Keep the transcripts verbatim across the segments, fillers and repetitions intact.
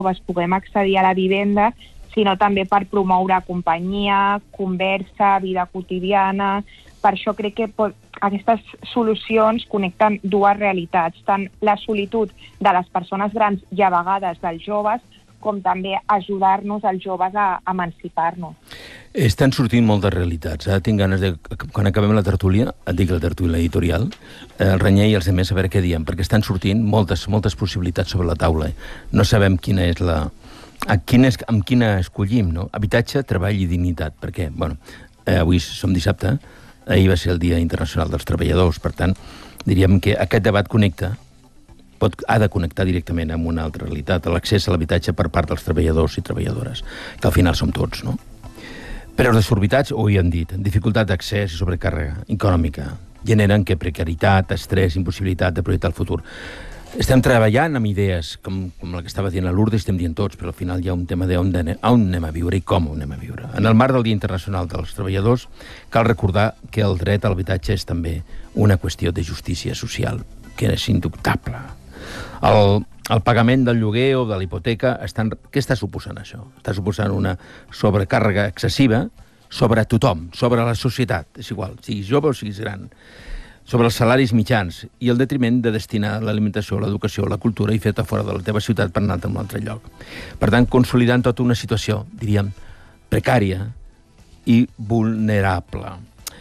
joves puguem accedir a la vivenda, sinó també per promoure companyia, conversa, vida quotidiana. Per això crec que pot, aquestes solucions connecten dues realitats, tant la solitud de les persones grans i a vegades dels joves, com també ajudar-nos els joves a emancipar-nos. Estan sortint moltes realitats. Eh? Tinc ganes de, quan acabem la tertúlia, et dic la tertúlia editorial, el Renyer i els altres a veure què diem, perquè estan sortint moltes, moltes possibilitats sobre la taula. No sabem quina és la... A quina és, amb quina escollim, no? Habitatge, treball i dignitat, perquè, bueno, eh, avui som dissabte, ahir va ser el Dia Internacional dels Treballadors, per tant, diríem que aquest debat connecta, pot, ha de connectar directament amb una altra realitat, l'accés a l'habitatge per part dels treballadors i treballadores, que al final som tots, no? Preus desorbitats, ho havíem dit, dificultat d'accés i sobrecàrrega econòmica, generen que precarietat, estrès, impossibilitat de projectar el futur. Estem treballant amb idees, com, com la que estava dient la Lourdes, estem dient tots, però al final hi ha un tema de on, de, on anem a viure i com anem a viure. En el marc del Dia Internacional dels Treballadors, cal recordar que el dret a l'habitatge és també una qüestió de justícia social, que és indubtable. El, el pagament del lloguer o de la hipoteca, estan, què està suposant això? Està suposant una sobrecàrrega excessiva sobre tothom, sobre la societat, és igual, siguis jove o siguis gran, sobre els salaris mitjans i el detriment de destinar l'alimentació, l'educació, la cultura i fer-te fora de la teva ciutat per anar-te a un altre lloc. Per tant, consolidant tota una situació, diríem, precària i vulnerable.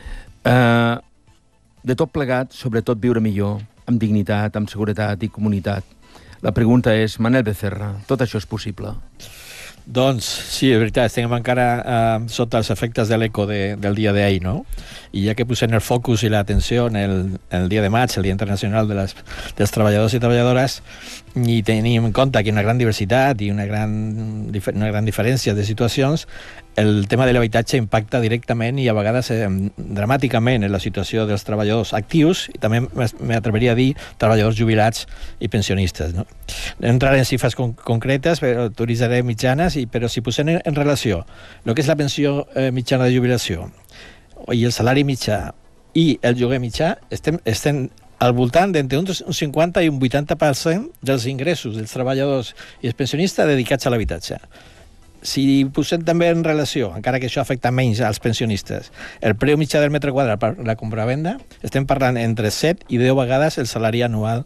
Eh, de tot plegat, sobretot viure millor, amb dignitat, amb seguretat i comunitat. La pregunta és, Manel Becerra, tot això és possible? Doncs sí, és veritat, estem encara eh, sota els efectes de l'eco de, del dia d'ahir, no? I ja que posem el focus i l'atenció en el, el dia de maig, el Dia Internacional de les, dels Treballadors i Treballadores, i tenim en compte que hi ha una gran diversitat i una gran, una gran diferència de situacions, el tema de l'habitatge impacta directament i a vegades eh, dramàticament en la situació dels treballadors actius i també m'atreveria a dir treballadors jubilats i pensionistes, no? No entraré en xifres con concretes, però utilitzaré mitjanes, i, però si posem en, en relació el que és la pensió eh, mitjana de jubilació i el salari mitjà i el lloguer mitjà, estem, estem al voltant d'entre un cinquanta i un vuitanta per cent dels ingressos dels treballadors i els pensionistes dedicats a l'habitatge. Si posem també en relació, encara que això afecta menys als pensionistes, el preu mitjà del metre quadrat per la compravenda, estem parlant entre set i deu vegades el salari anual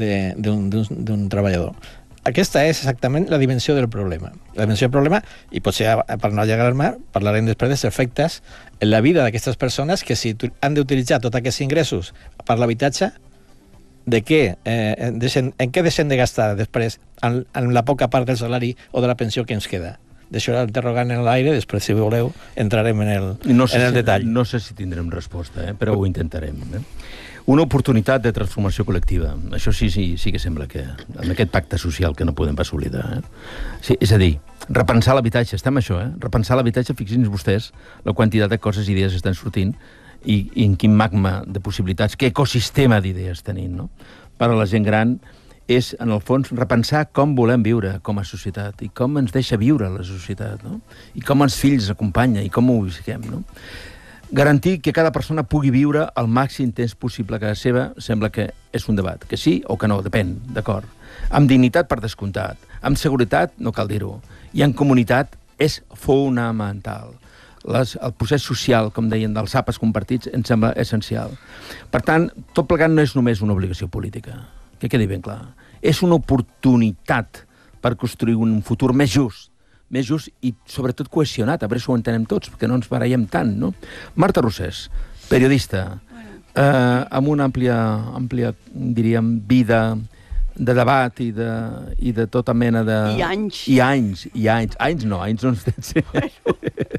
d'un treballador. Aquesta és exactament la dimensió del problema. La dimensió del problema, i potser per no allargar-me, parlarem després dels efectes en la vida d'aquestes persones que si han d'utilitzar tots aquests ingressos per l'habitatge, de què, eh, deixen, en què deixen de gastar després en, en la poca part del salari o de la pensió que ens queda? Deixo l'interrogant en l'aire, després, si voleu, entrarem en el, no sé en el si, detall. No sé si tindrem resposta, eh? Però ho intentarem. Eh? Una oportunitat de transformació col·lectiva. Això sí, sí, sí que sembla que amb aquest pacte social que no podem pas oblidar. Eh? Sí, és a dir, repensar l'habitatge, estem amb això, eh? Repensar l'habitatge, fixin-vos vostès la quantitat de coses i idees estan sortint i, i en quin magma de possibilitats, què ecosistema d'idees tenim, no? Per a la gent gran és, en el fons, repensar com volem viure com a societat i com ens deixa viure la societat, no? I com els fills acompanya i com ho visquem, no? Garantir que cada persona pugui viure el màxim temps possible a casa seva sembla que és un debat, que sí o que no, depèn, d'acord. Amb dignitat, per descomptat. Amb seguretat, no cal dir-ho. I en comunitat és fonamental. Les, el procés social, com deien, dels àpats compartits, em sembla essencial. Per tant, tot plegat no és només una obligació política, que quedi ben clar. És una oportunitat per construir un futur més just, més just i sobretot cohesionat, a veure si ho entenem tots, perquè no ens barallem tant, no? Marta Rosés, periodista, eh, amb una àmplia, àmplia, diríem, vida de debat i de, i de tota mena de... I anys. I anys, i anys. Anys no, anys no ens tens. Bueno.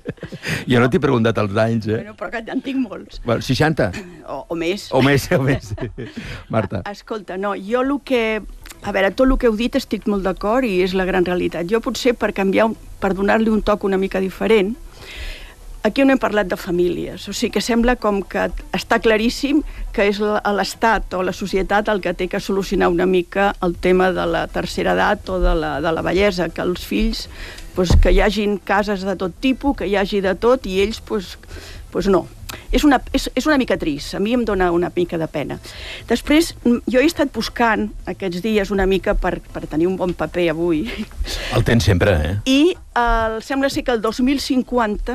Jo no t'he preguntat els anys, eh? Bueno, però que en tinc molts. Bueno, seixanta? O, o més. O més, o més. Marta. Escolta, no, jo el que... A veure, tot el que heu dit estic molt d'acord i és la gran realitat. Jo potser per canviar, per donar-li un toc una mica diferent, aquí no hem parlat de famílies, o sigui que sembla com que està claríssim que és l'Estat o la societat el que té que solucionar una mica el tema de la tercera edat o de la, de la vellesa, que els fills, pues, que hi hagin cases de tot tipus, que hi hagi de tot i ells, pues, pues no. és, una, és, és una mica trist, a mi em dona una mica de pena. Després, jo he estat buscant aquests dies una mica per, per tenir un bon paper avui. El tens sempre, eh? I el, sembla ser que el dos mil cinquanta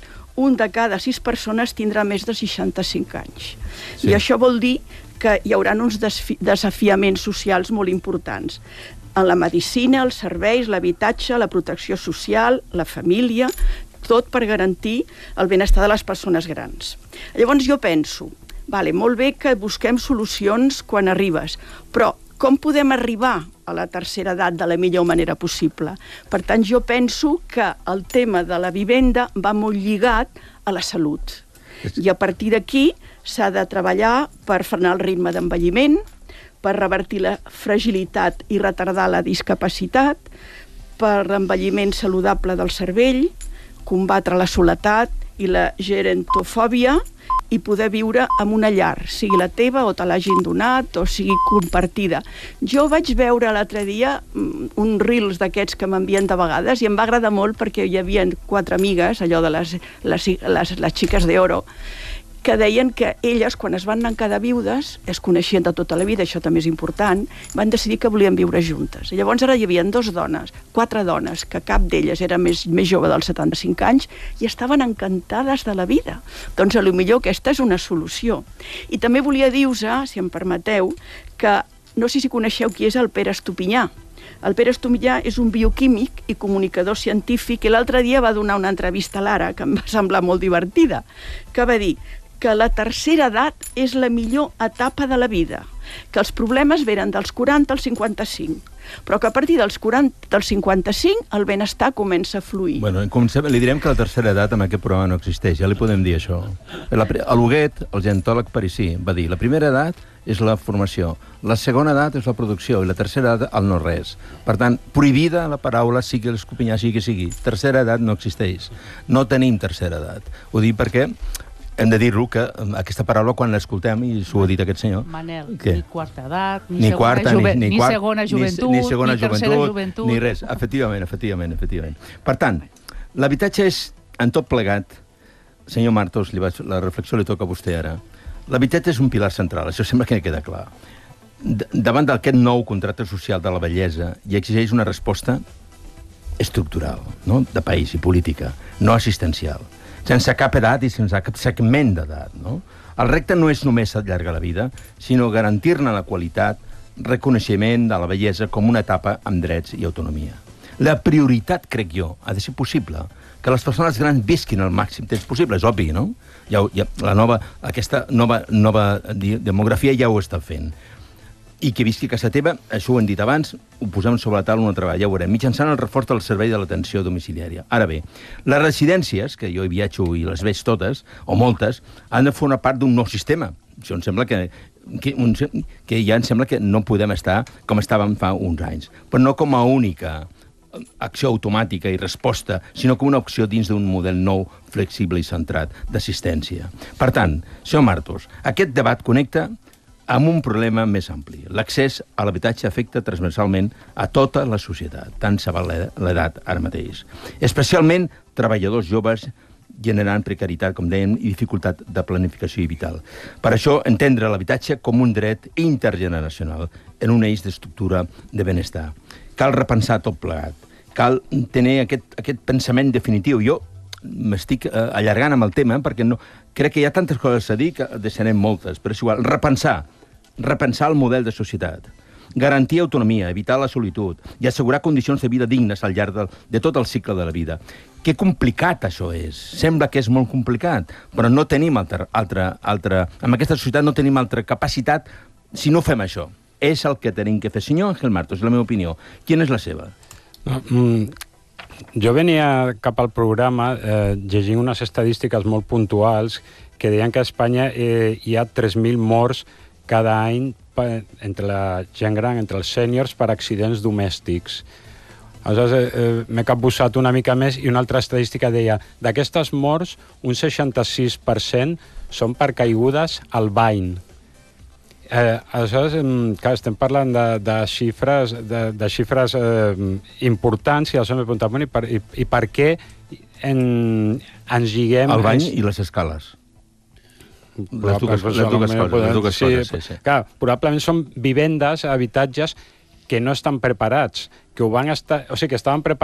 un de cada sis persones tindrà més de seixanta-cinc anys. Sí. I això vol dir que hi haurà uns desafiaments socials molt importants. En la medicina, els serveis, l'habitatge, la protecció social, la família, tot per garantir el benestar de les persones grans. Llavors jo penso, vale, molt bé que busquem solucions quan arribes, però com podem arribar a la tercera edat de la millor manera possible? Per tant, jo penso que el tema de la vivenda va molt lligat a la salut. I a partir d'aquí s'ha de treballar per frenar el ritme d'envelliment, per revertir la fragilitat i retardar la discapacitat, per l'envelliment saludable del cervell, combatre la soledat i la gerontofòbia i poder viure en una llar, sigui la teva o te l'hagin donat o sigui compartida. Jo vaig veure l'altre dia un reels d'aquests que m'envien de vegades i em va agradar molt perquè hi havia quatre amigues, allò de les, les, les, les xiques d'oro, que deien que elles, quan es van anar quedar viudes, es coneixien de tota la vida, això també és important, van decidir que volien viure juntes. I llavors ara hi havia dos dones, quatre dones, que cap d'elles era més, més jove dels setanta-cinc anys, i estaven encantades de la vida. Doncs potser aquesta és una solució. I també volia dir-vos, si em permeteu, que no sé si coneixeu qui és el Pere Estupinyà. El Pere Estupinyà és un bioquímic i comunicador científic i l'altre dia va donar una entrevista a l'Ara, que em va semblar molt divertida, que va dir que la tercera edat és la millor etapa de la vida, que els problemes venen dels quaranta als cinquanta-cinc, però que a partir dels quaranta, dels cinquanta-cinc el benestar comença a fluir. Bueno, comencem, li direm que la tercera edat en aquest programa no existeix, ja li podem dir això. L'Huguet, el gerontòleg parisí, va dir la primera edat és la formació, la segona edat és la producció i la tercera edat el no-res. Per tant, prohibida la paraula, sigui l'Estupinyà, sigui que sigui. Tercera edat no existeix. No tenim tercera edat. Ho dic perquè hem de dir-lo que aquesta paraula, quan l'escoltem, i s'ho ha dit aquest senyor... Manel, què? ni quarta edat, ni, ni, segona, quarta, juve, ni, ni, ni quart, segona joventut, ni, ni, segona ni tercera joventut, joventut... Ni res, efectivament, efectivament, efectivament. Per tant, l'habitatge és, en tot plegat, senyor Martos, li vaig, la reflexió li toca a vostè ara, l'habitatge és un pilar central, això sembla que queda clar. D davant d'aquest nou contracte social de la bellesa hi exigeix una resposta estructural, no? De país i política, no assistencial, sense cap edat i sense cap segment d'edat, no? El repte no és només allargar la vida, sinó garantir-ne la qualitat, reconeixement de la bellesa com una etapa amb drets i autonomia. La prioritat, crec jo, ha de ser possible que les persones grans visquin el màxim temps possible, és obvi, no? Ja, ja, la nova, aquesta nova, nova demografia ja ho està fent. I que visqui a casa teva, això ho hem dit abans, ho posem sobre la taula una altra vegada, ja ho veurem, mitjançant el reforç del servei de l'atenció domiciliària. Ara bé, les residències, que jo hi viatjo i les veig totes, o moltes, han de formar part d'un nou sistema. Això em sembla que, que, un, que ja em sembla que no podem estar com estàvem fa uns anys, però no com a única acció automàtica i resposta, sinó com una opció dins d'un model nou, flexible i centrat d'assistència. Per tant, senyor Martos, aquest debat connecta amb un problema més ampli. L'accés a l'habitatge afecta transversalment a tota la societat, tant se val l'edat ara mateix. Especialment treballadors joves generant precarietat, com dèiem, i dificultat de planificació vital. Per això, entendre l'habitatge com un dret intergeneracional en un eix d'estructura de benestar. Cal repensar tot plegat. Cal tenir aquest, aquest pensament definitiu. Jo m'estic eh, allargant amb el tema, perquè no, crec que hi ha tantes coses a dir que deixarem moltes, però és igual. Repensar, repensar el model de societat, garantir autonomia, evitar la solitud i assegurar condicions de vida dignes al llarg de, de tot el cicle de la vida. Que complicat això és. Sembla que és molt complicat, però no tenim altra, altra, altra... En aquesta societat no tenim altra capacitat si no fem això. És el que tenim que fer. Senyor Ángel Martos, és la meva opinió. Quina és la seva? No, mm... Jo venia cap al programa eh, llegint unes estadístiques molt puntuals que deien que a Espanya eh, hi ha tres mil morts cada any per, entre la gent gran, entre els sèniors, per accidents domèstics. Aleshores, eh, eh, m'he capbussat una mica més i una altra estadística deia d'aquestes morts, un seixanta-sis per cent són per caigudes al bany. Eh, aleshores, clar, estem parlant de, de xifres, de, de xifres eh, importants i aleshores m'he preguntat, bueno, i, per, i, i per què en, ens lliguem... El bany ens... i les escales. Les dues, les dues coses, les dues sí, coses, sí, sí. Clar, probablement són vivendes, habitatges que no estan preparats, que ho van estar, o sigui, que estaven preparats